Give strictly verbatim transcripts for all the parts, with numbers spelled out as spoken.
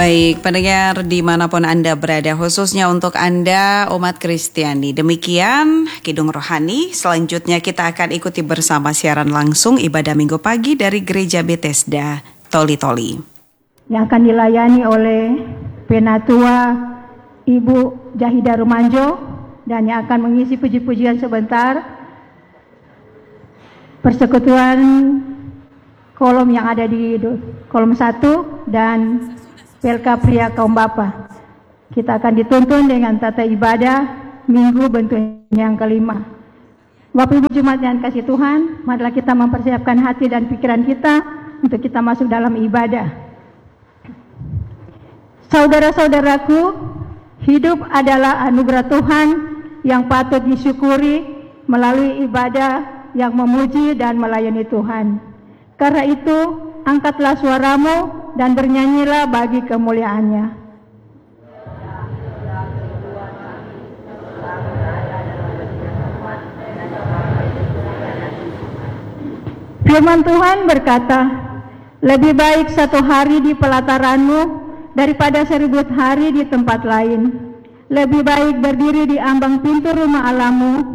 Baik, pendengar dimanapun Anda berada, khususnya untuk Anda umat Kristiani. Demikian Kidung Rohani. Selanjutnya kita akan ikuti bersama siaran langsung ibadah Minggu pagi dari Gereja Bethesda Toli-Toli. Yang akan dilayani oleh Penatua Ibu Jahida Rumanjo, dan yang akan mengisi puji-pujian sebentar Persekutuan kolom yang ada di kolom satu dan P L K Pria Kaum Bapa. Kita akan dituntun dengan tata ibadah Minggu bentuk yang kelima. Bapak Ibu Jemaat yang kasih Tuhan, marilah kita mempersiapkan hati dan pikiran kita untuk kita masuk dalam ibadah. Saudara-saudaraku, hidup adalah anugerah Tuhan yang patut disyukuri melalui ibadah yang memuji dan melayani Tuhan. Karena itu, angkatlah suaramu dan bernyanyilah bagi kemuliaannya. Firman Tuhan berkata, lebih baik satu hari di pelataranmu daripada seribu hari di tempat lain. Lebih baik berdiri di ambang pintu rumah Allahmu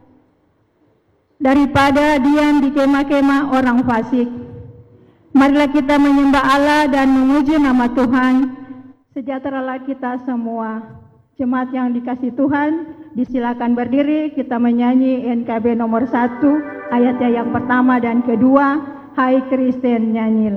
daripada diam di kemah-kemah orang fasik. Marilah kita menyembah Allah dan memuji nama Tuhan. Sejahteralah kita semua. Jemaat yang dikasih Tuhan, disilakan berdiri, kita menyanyi N K B nomor satu, ayatnya yang pertama dan kedua. Hai Kristen, nyanyilah.